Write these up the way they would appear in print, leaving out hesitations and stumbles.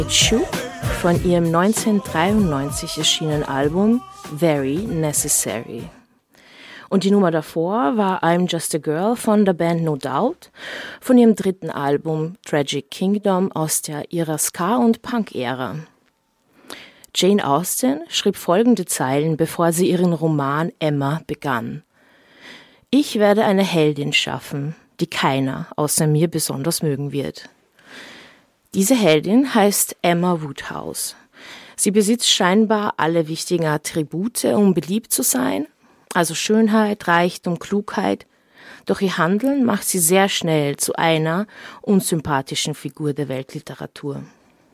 Shoop von ihrem 1993 erschienenen Album Very Necessary. Und die Nummer davor war I'm Just a Girl von der Band No Doubt von ihrem dritten Album Tragic Kingdom aus ihrer Ska- und Punk-Ära. Jane Austen schrieb folgende Zeilen, bevor sie ihren Roman Emma begann. Ich werde eine Heldin schaffen, die keiner außer mir besonders mögen wird. Diese Heldin heißt Emma Woodhouse. Sie besitzt scheinbar alle wichtigen Attribute, um beliebt zu sein, also Schönheit, Reichtum, Klugheit. Doch ihr Handeln macht sie sehr schnell zu einer unsympathischen Figur der Weltliteratur.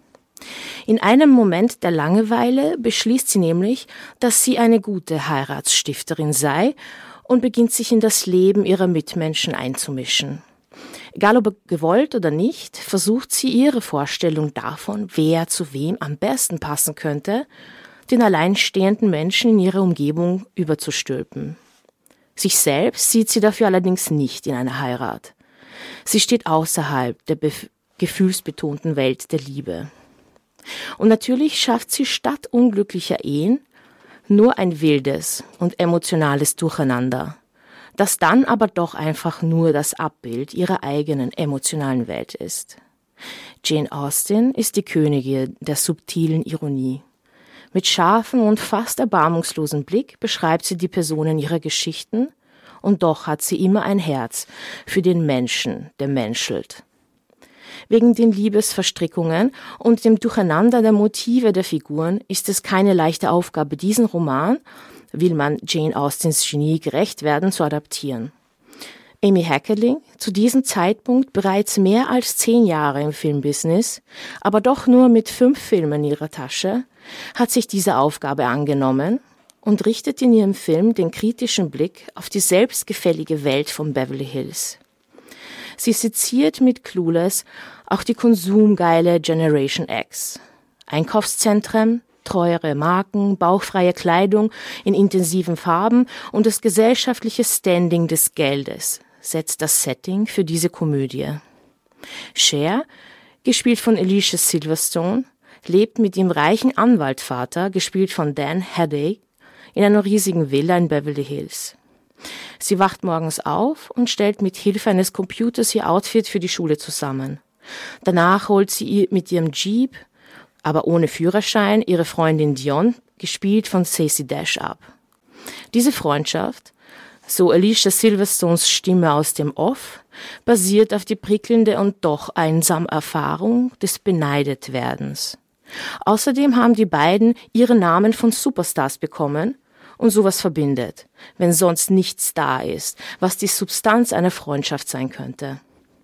In einem Moment der Langeweile beschließt sie nämlich, dass sie eine gute Heiratsstifterin sei und beginnt sich in das Leben ihrer Mitmenschen einzumischen. Egal ob gewollt oder nicht, versucht sie ihre Vorstellung davon, wer zu wem am besten passen könnte, den alleinstehenden Menschen in ihrer Umgebung überzustülpen. Sich selbst sieht sie dafür allerdings nicht in einer Heirat. Sie steht außerhalb der gefühlsbetonten Welt der Liebe. Und natürlich schafft sie statt unglücklicher Ehen nur ein wildes und emotionales Durcheinander, das dann aber doch einfach nur das Abbild ihrer eigenen emotionalen Welt ist. Jane Austen ist die Königin der subtilen Ironie. Mit scharfem und fast erbarmungslosen Blick beschreibt sie die Personen ihrer Geschichten, und doch hat sie immer ein Herz für den Menschen, der menschelt. Wegen den Liebesverstrickungen und dem Durcheinander der Motive der Figuren ist es keine leichte Aufgabe, diesen Roman, will man Jane Austens Genie gerecht werden, zu adaptieren. Amy Heckerling, zu diesem Zeitpunkt bereits mehr als 10 Jahre im Filmbusiness, aber doch nur mit 5 Filmen in ihrer Tasche, hat sich diese Aufgabe angenommen und richtet in ihrem Film den kritischen Blick auf die selbstgefällige Welt von Beverly Hills. Sie seziert mit Clueless auch die konsumgeile Generation X. Einkaufszentren, teure Marken, bauchfreie Kleidung in intensiven Farben und das gesellschaftliche Standing des Geldes setzt das Setting für diese Komödie. Cher, gespielt von Alicia Silverstone, lebt mit ihrem reichen Anwaltvater, gespielt von Dan Hedaya, in einer riesigen Villa in Beverly Hills. Sie wacht morgens auf und stellt mit Hilfe eines Computers ihr Outfit für die Schule zusammen. Danach holt sie mit ihrem Jeep, aber ohne Führerschein, ihre Freundin Dion, gespielt von Stacey Dash, ab. Diese Freundschaft, so Alicia Silverstones Stimme aus dem Off, basiert auf die prickelnde und doch einsame Erfahrung des Beneidetwerdens. Außerdem haben die beiden ihre Namen von Superstars bekommen, und sowas verbindet, wenn sonst nichts da ist, was die Substanz einer Freundschaft sein könnte.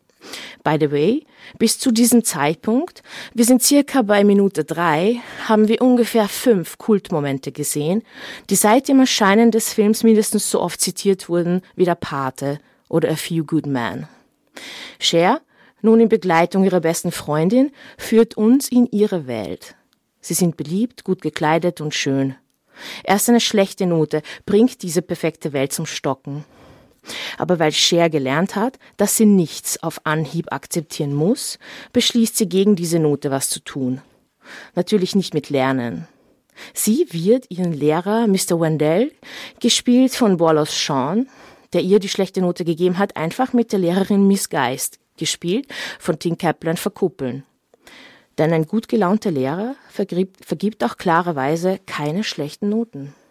By the way, bis zu diesem Zeitpunkt, wir sind circa bei Minute 3, haben wir ungefähr 5 Kultmomente gesehen, die seit dem Erscheinen des Films mindestens so oft zitiert wurden wie der Pate oder A Few Good Men. Cher, nun in Begleitung ihrer besten Freundin, führt uns in ihre Welt. Sie sind beliebt, gut gekleidet und schön. Erst eine schlechte Note bringt diese perfekte Welt zum Stocken. Aber weil Cher gelernt hat, dass sie nichts auf Anhieb akzeptieren muss, beschließt sie gegen diese Note was zu tun. Natürlich nicht mit Lernen. Sie wird ihren Lehrer Mr. Wendell, gespielt von Wallace Shawn, der ihr die schlechte Note gegeben hat, einfach mit der Lehrerin Miss Geist, gespielt von Tim Kaplan, verkuppeln. Denn ein gut gelaunter Lehrer vergibt auch klarerweise keine schlechten Noten.